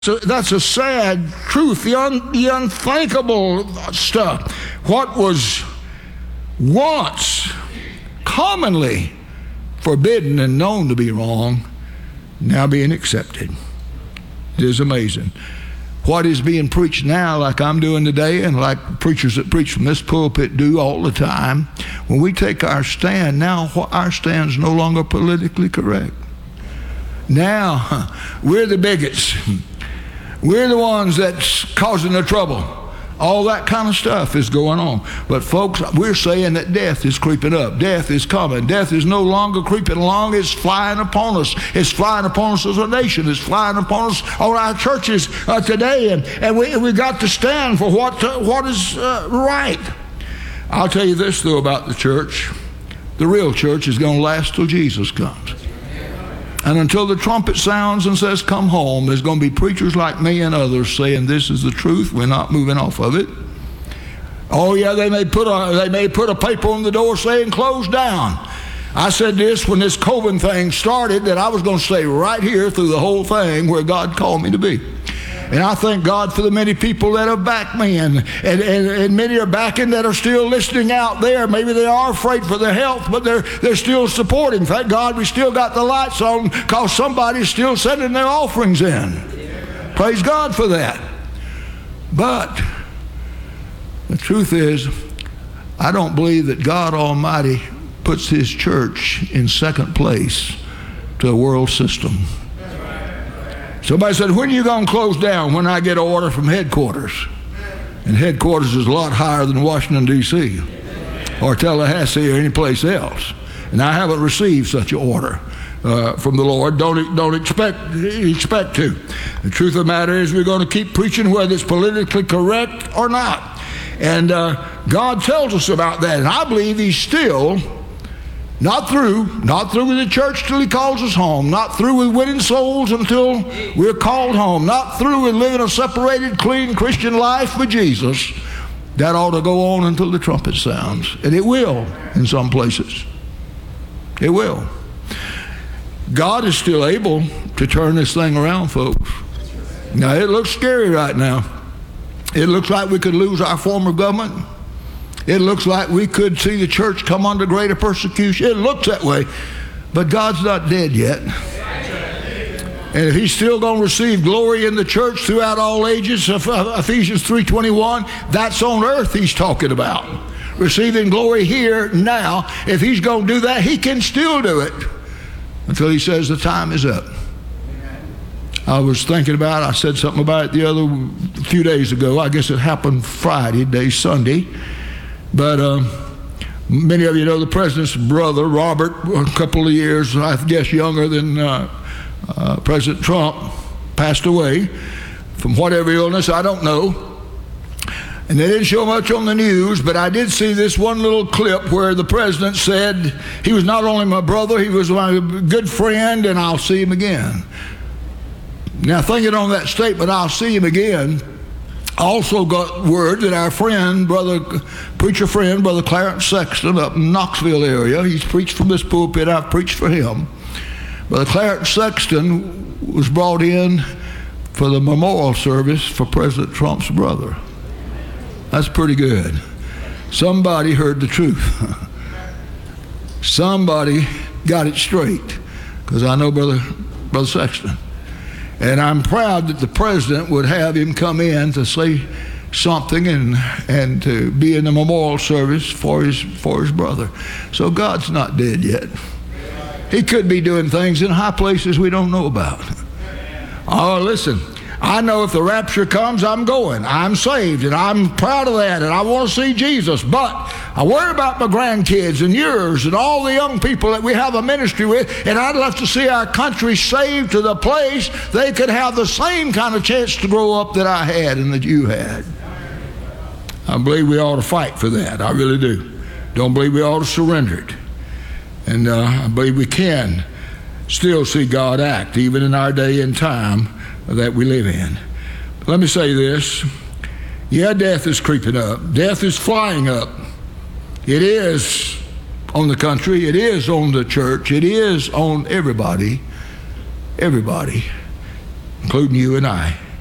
So that's a sad truth, the unthinkable stuff. What was once commonly forbidden and known to be wrong, now being accepted. It is amazing. What is being preached now, like I'm doing today, and like preachers that preach from this pulpit do all the time, when we take our stand, now our stand is no longer politically correct. Now, we're the bigots. We're the ones that's causing the trouble. All that kind of stuff is going on. But folks, we're saying that death is creeping up. Death is coming. Death is no longer creeping along. It's flying upon us. It's flying upon us as a nation. It's flying upon us on our churches today. And we got to stand for what is right. I'll tell you this, though, about the church. The real church is going to last till Jesus comes. And until the trumpet sounds and says, come home, there's going to be preachers like me and others saying this is the truth. We're not moving off of it. Oh, yeah, they may put a paper on the door saying close down. I said this when this COVID thing started, that I was going to stay right here through the whole thing where God called me to be. And I thank God for the many people that have backed me, and many are backing that are still listening out there. Maybe they are afraid for their health, but they're still supporting. Thank God we still got the lights on because somebody's still sending their offerings in. Praise God for that. But the truth is, I don't believe that God Almighty puts His church in second place to a world system. Somebody said, when are you going to close down? When I get an order from headquarters. And headquarters is a lot higher than Washington, D.C. or Tallahassee or any place else. And I haven't received such an order from the Lord. Don't expect to. The truth of the matter is we're going to keep preaching whether it's politically correct or not. And God tells us about that. And I believe He's still not through with the church till He calls us home, not through with winning souls until we're called home, not through with living a separated, clean Christian life with Jesus. That ought to go on until the trumpet sounds. And it will in some places. It will. God is still able to turn this thing around, folks. Now, it looks scary right now. It looks like we could lose our form of government. It looks like we could see the church come under greater persecution. It looks that way. But God's not dead yet. And if He's still going to receive glory in the church throughout all ages, Ephesians 3:21, that's on earth He's talking about. Receiving glory here, now. If He's going to do that, He can still do it until He says the time is up. I was thinking about it. I said something about it a few days ago. I guess it happened Friday, Sunday. But many of you know the president's brother, Robert, a couple of years, I guess, younger than President Trump, passed away from whatever illness, I don't know. And they didn't show much on the news, but I did see this one little clip where the president said he was not only my brother, he was my good friend, and I'll see him again. Now, thinking on that statement, I'll see him again, also got word that our friend, preacher friend, Brother Clarence Sexton up in Knoxville area, he's preached from this pulpit, I've preached for him. Brother Clarence Sexton was brought in for the memorial service for President Trump's brother. That's pretty good. Somebody heard the truth. Somebody got it straight, because I know Brother Sexton. And I'm proud that the president would have him come in to say something and to be in the memorial service for his brother. So God's not dead yet. He could be doing things in high places we don't know about. Oh, listen, I know if the rapture comes, I'm going. I'm saved, and I'm proud of that, and I want to see Jesus. But I worry about my grandkids and yours and all the young people that we have a ministry with, and I'd love to see our country saved to the place they could have the same kind of chance to grow up that I had and that you had. I believe we ought to fight for that. I really do. Don't believe we ought to surrender it. And I believe we can still see God act, even in our day and time that we live in. Let me say this. Yeah, death is creeping up. Death is flying up. It is on the country. It is on the church. It is on everybody, including you and I.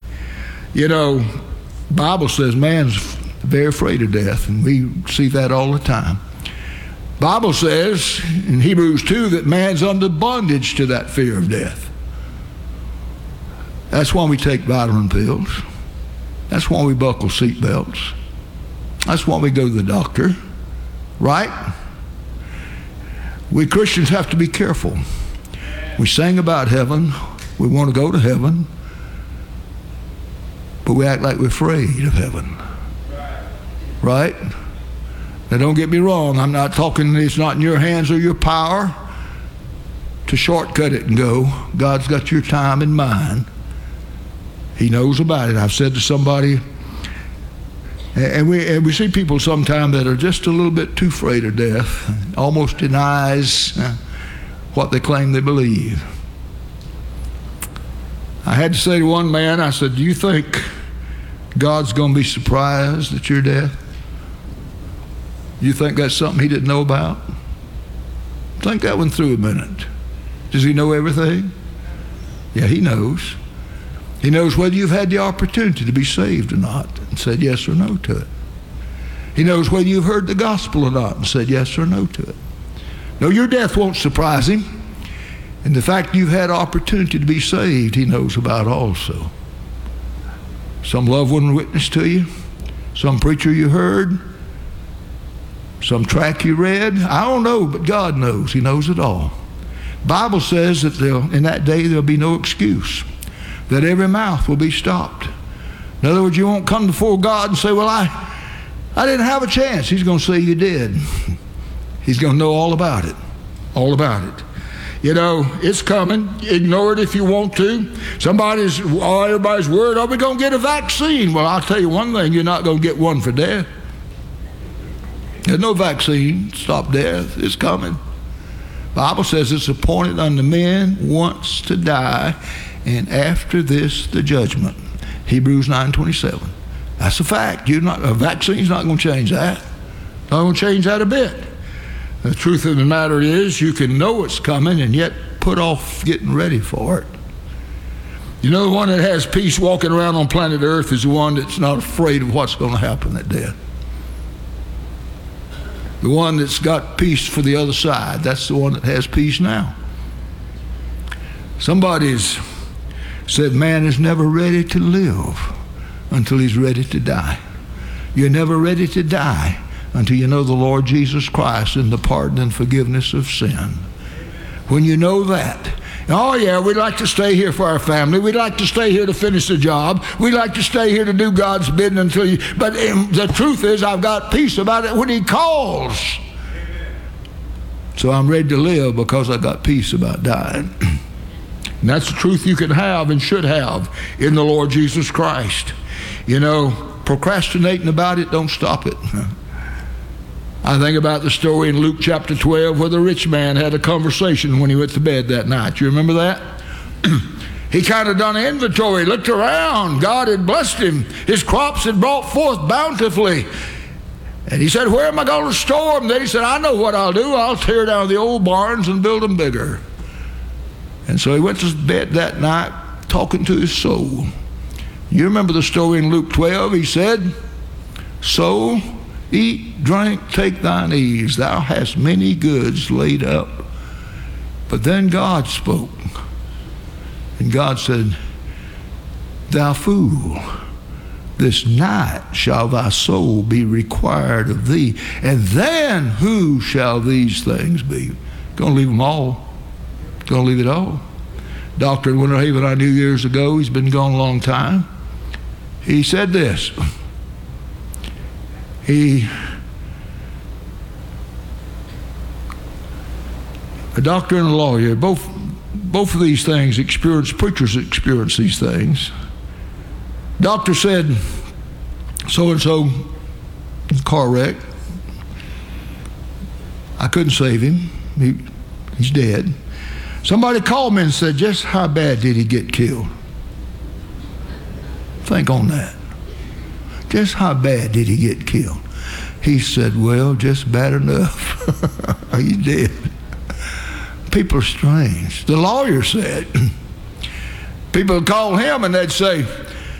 You know, Bible says man's very afraid of death, and we see that all the time. Bible says in Hebrews 2 that man's under bondage to that fear of death. That's why we take vitamin pills. That's why we buckle seat belts. That's why we go to the doctor, right? We Christians have to be careful. We sing about heaven. We want to go to heaven. But we act like we're afraid of heaven. Right? Now don't get me wrong. I'm not talking, it's not in your hands or your power to shortcut it and go. God's got your time in mind. He knows about it. I've said to somebody, and we see people sometimes that are just a little bit too afraid of death, almost denies what they claim they believe. I had to say to one man, I said, do you think God's going to be surprised at your death? You think that's something he didn't know about? Think that one through a minute. Does he know everything? Yeah, he knows. He knows whether you've had the opportunity to be saved or not and said yes or no to it. He knows whether you've heard the gospel or not and said yes or no to it. No, your death won't surprise him. And the fact you've had opportunity to be saved, he knows about also. Some loved one witnessed to you, some preacher you heard, some tract you read. I don't know, but God knows. He knows it all. Bible says that in that day there'll be no excuse, that every mouth will be stopped. In other words, you won't come before God and say, well, I didn't have a chance. He's going to say you did. He's going to know all about it. All about it. You know, it's coming. Ignore it if you want to. Everybody's worried, are we going to get a vaccine? Well, I'll tell you one thing, you're not going to get one for death. There's no vaccine to stop death. It's coming. The Bible says it's appointed unto men once to die, and after this the judgment. Hebrews 9:27. That's a fact. A vaccine's not going to change that. Not going to change that a bit. The truth of the matter is, you can know it's coming and yet put off getting ready for it. You know, the one that has peace walking around on planet Earth is the one that's not afraid of what's going to happen at death. The one that's got peace for the other side, that's the one that has peace now. Somebody's said man is never ready to live until he's ready to die. You're never ready to die until you know the Lord Jesus Christ and the pardon and forgiveness of sin. When you know that, oh yeah, we'd like to stay here for our family. We'd like to stay here to finish the job. We'd like to stay here to do God's bidding until you, but the truth is I've got peace about it when he calls. So I'm ready to live because I got peace about dying. And that's the truth you can have and should have in the Lord Jesus Christ. You know, procrastinating about it, don't stop it. I think about the story in Luke chapter 12 where the rich man had a conversation when he went to bed that night. You remember that? He kind of done an inventory, looked around. God had blessed him. His crops had brought forth bountifully. And he said, where am I going to store them? Then he said, I know what I'll do. I'll tear down the old barns and build them bigger. And so he went to bed that night talking to his soul. You remember the story in Luke 12? He said, soul, eat, drink, take thine ease. Thou hast many goods laid up. But then God spoke. And God said, thou fool, this night shall thy soul be required of thee. And then who shall these things be? Going to leave them all. Going to leave it all. Dr. in Winter Haven I knew years ago. He's been gone a long time. He said this. A doctor and a lawyer, both of these things preachers experience these things. Doctor said, so-and-so, car wreck. I couldn't save him. He's dead. Somebody called me and said, just how bad did he get killed? Think on that. Just how bad did he get killed? He said, well, just bad enough. He's dead. People are strange. The lawyer said, people would call him and they'd say,